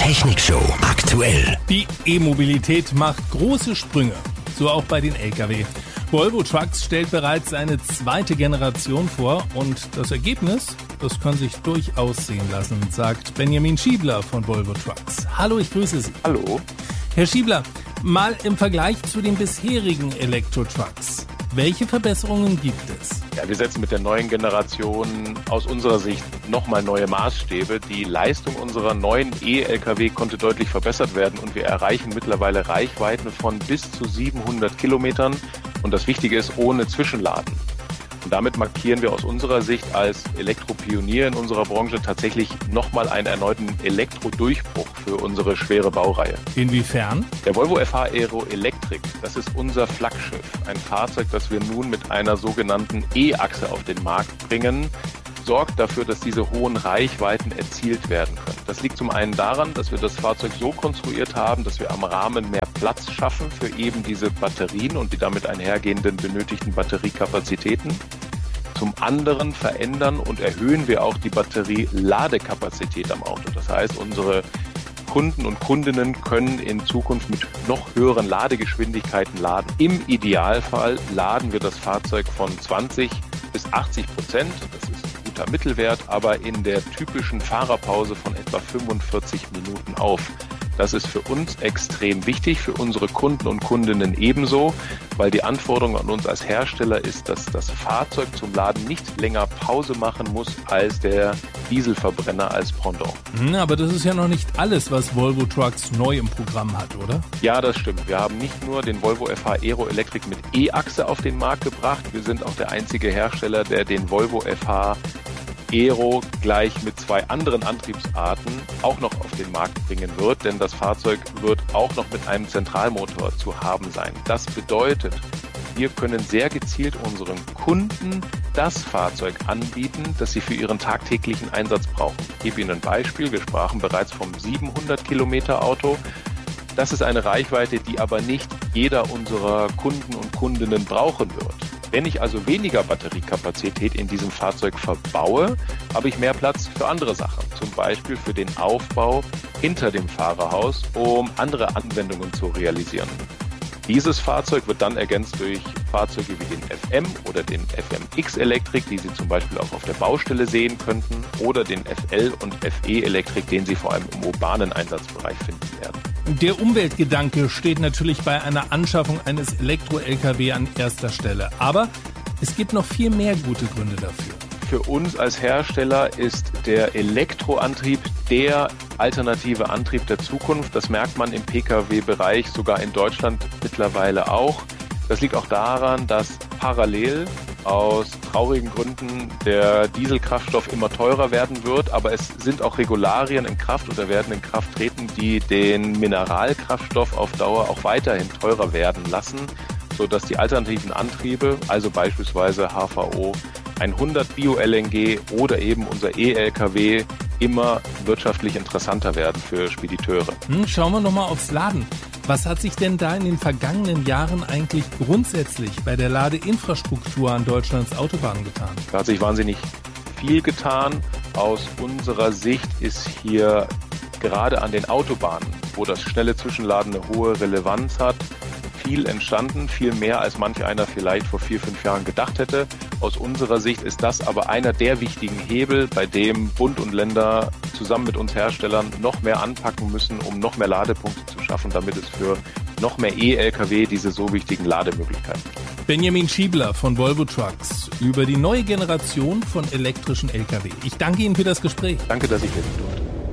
Technikshow aktuell. Die E-Mobilität macht große Sprünge, so auch bei den Lkw. Volvo Trucks stellt bereits seine zweite Generation vor und das Ergebnis, das kann sich durchaus sehen lassen, sagt Benjamin Schiebler von Volvo Trucks. Hallo, ich grüße Sie. Hallo. Herr Schiebler, mal im Vergleich zu den bisherigen Elektro-Trucks. Welche Verbesserungen gibt es? Ja, wir setzen mit der neuen Generation aus unserer Sicht nochmal neue Maßstäbe. Die Leistung unserer neuen E-Lkw konnte deutlich verbessert werden und wir erreichen mittlerweile Reichweiten von bis zu 700 Kilometern. Und das Wichtige ist, ohne Zwischenladen. Und damit markieren wir aus unserer Sicht als Elektropionier in unserer Branche tatsächlich nochmal einen erneuten Elektrodurchbruch für unsere schwere Baureihe. Inwiefern? Der Volvo FH Aero Electric, das ist unser Flaggschiff. Ein Fahrzeug, das wir nun mit einer sogenannten E-Achse auf den Markt bringen, sorgt dafür, dass diese hohen Reichweiten erzielt werden können. Das liegt zum einen daran, dass wir das Fahrzeug so konstruiert haben, dass wir am Rahmen mehr Platz schaffen für eben diese Batterien und die damit einhergehenden benötigten Batteriekapazitäten. Zum anderen verändern und erhöhen wir auch die Batterieladekapazität am Auto. Das heißt, unsere Kunden und Kundinnen können in Zukunft mit noch höheren Ladegeschwindigkeiten laden. Im Idealfall laden wir das Fahrzeug von 20% bis 80%. Das ist ein guter Mittelwert, aber in der typischen Fahrerpause von etwa 45 Minuten auf. Das ist für uns extrem wichtig, für unsere Kunden und Kundinnen ebenso, weil die Anforderung an uns als Hersteller ist, dass das Fahrzeug zum Laden nicht länger Pause machen muss als der Dieselverbrenner als Pendant. Aber das ist ja noch nicht alles, was Volvo Trucks neu im Programm hat, oder? Ja, das stimmt. Wir haben nicht nur den Volvo FH Aero Electric mit E-Achse auf den Markt gebracht, wir sind auch der einzige Hersteller, der den Volvo FH Aero gleich mit zwei anderen Antriebsarten auch noch auf den Markt bringen wird, denn das Fahrzeug wird auch noch mit einem Zentralmotor zu haben sein. Das bedeutet, wir können sehr gezielt unseren Kunden das Fahrzeug anbieten, das sie für ihren tagtäglichen Einsatz brauchen. Ich gebe Ihnen ein Beispiel. Wir sprachen bereits vom 700 Kilometer Auto. Das ist eine Reichweite, die aber nicht jeder unserer Kunden und Kundinnen brauchen wird. Wenn ich also weniger Batteriekapazität in diesem Fahrzeug verbaue, habe ich mehr Platz für andere Sachen. Zum Beispiel für den Aufbau hinter dem Fahrerhaus, um andere Anwendungen zu realisieren. Dieses Fahrzeug wird dann ergänzt durch Fahrzeuge wie den FM oder den FMX Electric, die Sie zum Beispiel auch auf der Baustelle sehen könnten, oder den FL und FE Electric, den Sie vor allem im urbanen Einsatzbereich finden werden. Der Umweltgedanke steht natürlich bei einer Anschaffung eines Elektro-Lkw an erster Stelle. Aber es gibt noch viel mehr gute Gründe dafür. Für uns als Hersteller ist der Elektroantrieb der alternative Antrieb der Zukunft. Das merkt man im Pkw-Bereich, sogar in Deutschland mittlerweile auch. Das liegt auch daran, dass parallel aus traurigen Gründen der Dieselkraftstoff immer teurer werden wird, aber es sind auch Regularien in Kraft oder werden in Kraft treten, die den Mineralkraftstoff auf Dauer auch weiterhin teurer werden lassen, sodass die alternativen Antriebe, also beispielsweise HVO 100 Bio-LNG oder eben unser E-Lkw, immer wirtschaftlich interessanter werden für Spediteure. Schauen wir nochmal aufs Laden. Was hat sich denn da in den vergangenen Jahren eigentlich grundsätzlich bei der Ladeinfrastruktur an Deutschlands Autobahnen getan? Da hat sich wahnsinnig viel getan. Aus unserer Sicht ist hier gerade an den Autobahnen, wo das schnelle Zwischenladen eine hohe Relevanz hat, viel entstanden, viel mehr als manch einer vielleicht vor 4-5 Jahren gedacht hätte. Aus unserer Sicht ist das aber einer der wichtigen Hebel, bei dem Bund und Länder zusammen mit uns Herstellern noch mehr anpacken müssen, um noch mehr Ladepunkte zu schaffen, damit es für noch mehr E-Lkw diese so wichtigen Lademöglichkeiten gibt. Benjamin Schiebler von Volvo Trucks über die neue Generation von elektrischen Lkw. Ich danke Ihnen für das Gespräch. Danke, dass ich hier bin durfte.